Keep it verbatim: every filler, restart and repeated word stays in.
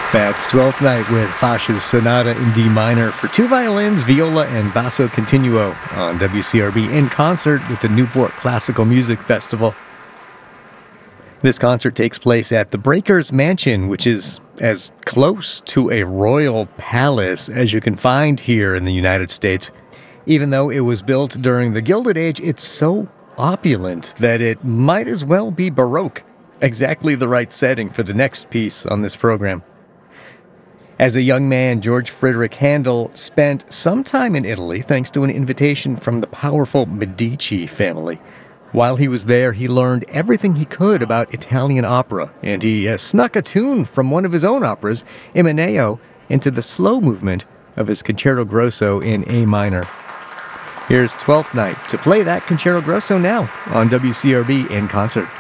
That's twelfth Night with Fasch's Sonata in D minor for two violins, viola, and basso continuo on W C R B in concert with the Newport Classical Music Festival. This concert takes place at the Breakers Mansion, which is as close to a royal palace as you can find here in the United States. Even though it was built during the Gilded Age, it's so opulent that it might as well be Baroque. Exactly the right setting for the next piece on this program. As a young man, George Frederick Handel spent some time in Italy thanks to an invitation from the powerful Medici family. While he was there, he learned everything he could about Italian opera, and he uh, snuck a tune from one of his own operas, Imeneo, into the slow movement of his Concerto Grosso in A minor. Here's twelfth Night to play that Concerto Grosso now on W C R B in concert.